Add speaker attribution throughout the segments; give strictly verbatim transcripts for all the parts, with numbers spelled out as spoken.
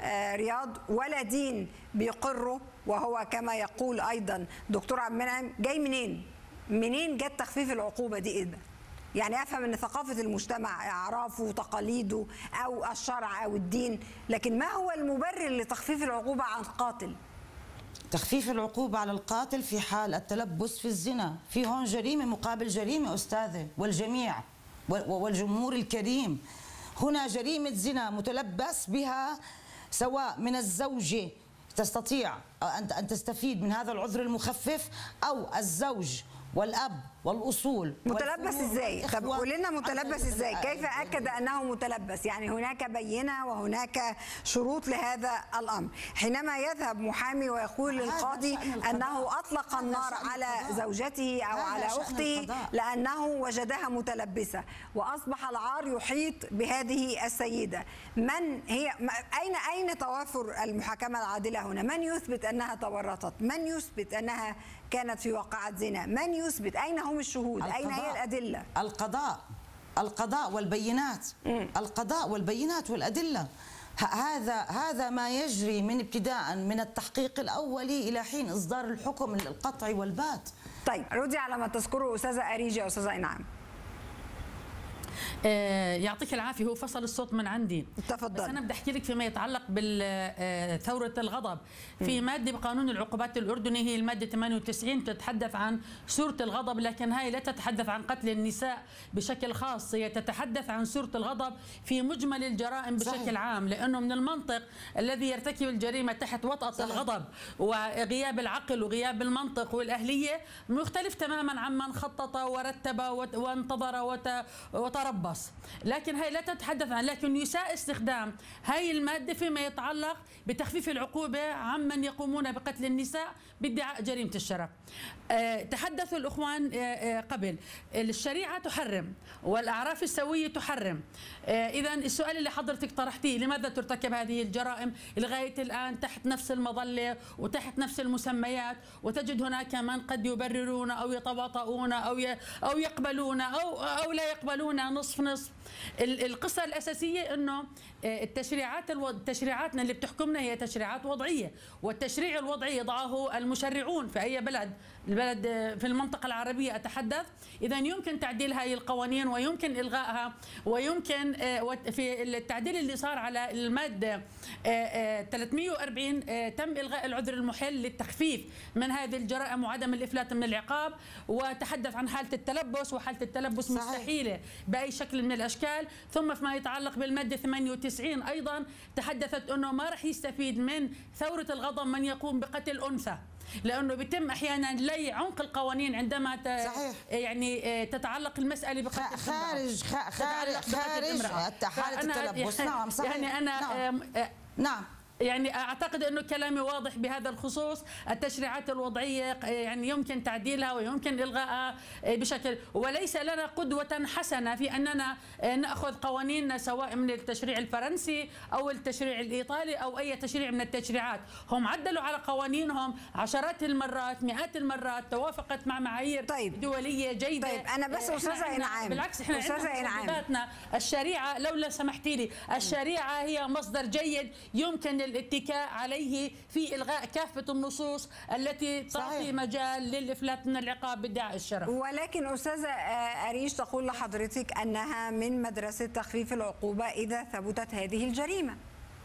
Speaker 1: رياض ولا دين بيقره، وهو كما يقول ايضا دكتور عبد المنعم جاي منين؟ منين جت تخفيف العقوبه دي؟ ايه ده؟ يعني افهم ان ثقافه المجتمع، اعرافه وتقاليده او الشرع او الدين، لكن ما هو المبرر لتخفيف العقوبه عن قاتل؟
Speaker 2: تخفيف العقوبة على القاتل في حال التلبس في الزنا، في هون جريمة مقابل جريمة أستاذة، والجميع والجمهور الكريم، هنا جريمة زنا متلبس بها، سواء من الزوجة تستطيع أن تستفيد من هذا العذر المخفف، أو الزوج والأب والأصول.
Speaker 1: متلبس ازاي؟ طب قول لنا متلبس ازاي؟ كيف أكد أنه متلبس؟ يعني هناك بينة وهناك شروط لهذا الأمر. حينما يذهب محامي ويقول للقاضي أنه أطلق النار على زوجته أو على أخته لأنه وجدها متلبسة، وأصبح العار يحيط بهذه السيدة، من هي؟ أين أين توافر المحاكمة العادلة هنا؟ من يثبت أنها تورطت؟ من يثبت أنها كانت في واقعة زنا؟ من يثبت؟ أين هم الشهود؟ أين هي الأدلة؟
Speaker 2: القضاء القضاء والبينات. مم. القضاء والبينات والأدلة. هذا هذا ما يجري من ابتداء من التحقيق الأولي إلى حين إصدار الحكم القطعي والبات.
Speaker 1: طيب ردي على ما تذكره أستاذة أريج يا أستاذة إنعام.
Speaker 3: يعطيك العافيه، هو فصل الصوت من عندي.
Speaker 1: تفضل.
Speaker 3: بس انا بدي احكي لك فيما يتعلق بثوره الغضب. في ماده بقانون العقوبات الاردني هي الماده ثمانية وتسعين تتحدث عن سوره الغضب، لكن هاي لا تتحدث عن قتل النساء بشكل خاص، هي تتحدث عن سوره الغضب في مجمل الجرائم بشكل صحيح. عام، لانه من المنطق الذي يرتكب الجريمه تحت وطأة صحيح. الغضب وغياب العقل وغياب المنطق والاهليه مختلف تماما عمن خطط ورتب وانتظر وتربص. لكن هي لا تتحدث عن، لكن يساء استخدام هاي المادة فيما يتعلق بتخفيف العقوبة عمن يقومون بقتل النساء بادعاء جريمة الشرف. أه تحدثوا الأخوان أه قبل، الشريعة تحرم والأعراف السوية تحرم. أه إذا السؤال اللي حضرتك طرحتيه، لماذا ترتكب هذه الجرائم لغاية الآن تحت نفس المظلة وتحت نفس المسميات، وتجد هناك من قد يبررون أو يتواطؤون أو أو يقبلون أو أو لا يقبلون نصف نصف. القصة الأساسية أنه التشريعات تشريعاتنا اللي بتحكمنا هي تشريعات وضعية، والتشريع الوضعي يضعه المشرعون في أي بلد، البلد في المنطقة العربية أتحدث. إذا يمكن تعديل هذه القوانين ويمكن إلغائها، ويمكن في التعديل اللي صار على المادة ثلاثمئة وأربعين تم إلغاء العذر المحل للتخفيف من هذه الجرائم وعدم الإفلات من العقاب، وتحدث عن حالة التلبس، وحالة التلبس صحيح. مستحيلة بأي شكل من الأشكال. ثم فيما يتعلق بالمادة ثمانية وتسعين أيضا تحدثت أنه ما رح يستفيد من ثورة الغضب من يقوم بقتل أنثى، لأنه بيتم أحيانا لي عمق القوانين عندما صحيح. يعني تتعلق المسألة بقتل
Speaker 2: خارج خارج خارج حالة التلبس. نعم صحيح.
Speaker 3: يعني أنا
Speaker 2: نعم, نعم.
Speaker 3: يعني أعتقد أنه كلامي واضح بهذا الخصوص. التشريعات الوضعية يعني يمكن تعديلها ويمكن إلغائها بشكل، وليس لنا قدوة حسنة في أننا نأخذ قوانيننا سواء من التشريع الفرنسي أو التشريع الإيطالي أو أي تشريع من التشريعات. هم عدلوا على قوانينهم عشرات المرات، مئات المرات، توافقت مع معايير طيب. دولية جيدة.
Speaker 1: طيب أنا بس أستاذة إنعام،
Speaker 3: بالعكس إحنا عندنا الشريعة، لولا سمحتي لي، الشريعة هي مصدر جيد يمكن الاتكاء عليه في إلغاء كافة النصوص التي تعطي مجال للإفلات من العقاب بادعاء الشرف.
Speaker 1: ولكن أستاذة أريج تقول لحضرتك أنها من مدرسة تخفيف العقوبة إذا ثبتت هذه الجريمة.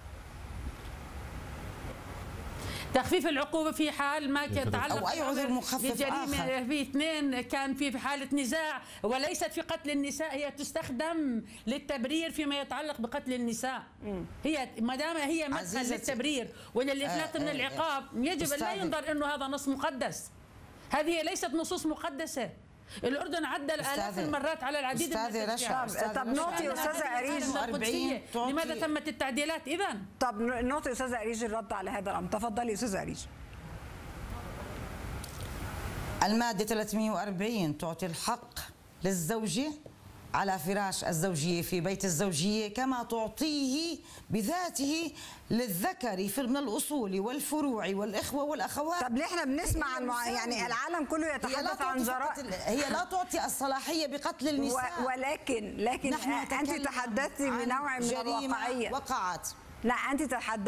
Speaker 3: تخفيف العقوبة في حال ما يتعلق
Speaker 2: أو أي عذر مخفف آخر.
Speaker 3: في اثنين كان في حالة نزاع وليست في قتل النساء، هي تستخدم للتبرير فيما يتعلق بقتل النساء. م. هي ما دام هي مدخل للتبرير وللإفلات من العقاب، يجب أن لا ينظر أنه هذا نص مقدس. هذه ليست نصوص مقدسة. الأردن عدل آلاف المرات على العديد من التشريعات.
Speaker 1: طب نوطي أستاذة أريج،
Speaker 3: لماذا تمت التعديلات إذا؟
Speaker 1: طب نوطي أستاذة أريج الرد على هذا الأمر. تفضلي أستاذة أريج.
Speaker 2: المادة ثلاثمئة وأربعين تعطي الحق للزوجة على فراش الزوجية في بيت الزوجية، كما تعطيه بذاته للذكر في من الأصول والفروع والإخوة والأخوات.
Speaker 1: طب ليه احنا بنسمع عن مع... يعني العالم كله يتحدث عن جرائم،
Speaker 2: هي لا تعطي الصلاحية بقتل النساء.
Speaker 1: و... ولكن لكن أنت تحدثتي بنوع من الواقعية.
Speaker 2: وقعت.
Speaker 1: لا أنت تحدثتي